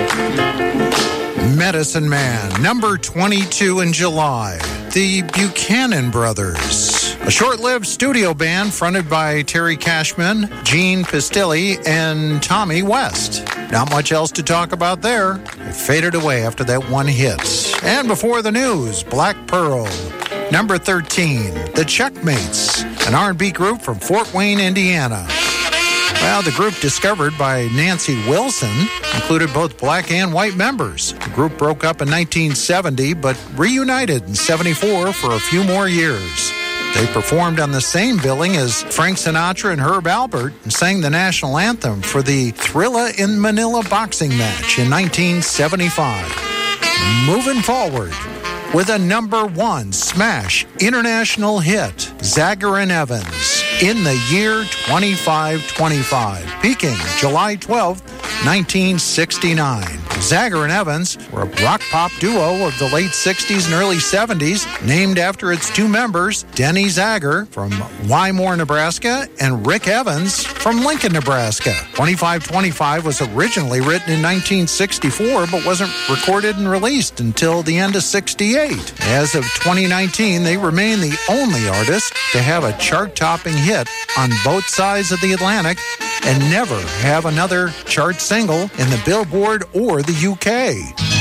Medicine Man, number 22 in July. The Buchanan Brothers, a short-lived studio band fronted by Terry Cashman, Gene Pistilli, and Tommy West. Not much else to talk about there. It faded away after that one hit. And before the news, Black Pearl, number 13. The Checkmates, an R&B group from Fort Wayne, Indiana. Well, the group, discovered by Nancy Wilson, included both black and white members. The group broke up in 1970, but reunited in 74 for a few more years. They performed on the same billing as Frank Sinatra and Herb Alpert and sang the national anthem for the Thrilla in Manila boxing match in 1975. Moving forward with a number one smash international hit, Zager and Evans, in the year 2525, peaking July 12th, 1969. Zager and Evans were a rock-pop duo of the late 60s and early 70s, named after its two members, Denny Zager from Wymore, Nebraska, and Rick Evans from Lincoln, Nebraska. 2525 was originally written in 1964, but wasn't recorded and released until the end of 68. As of 2019, they remain the only artist to have a chart-topping hit on both sides of the Atlantic and never have another chart single in the Billboard or the UK.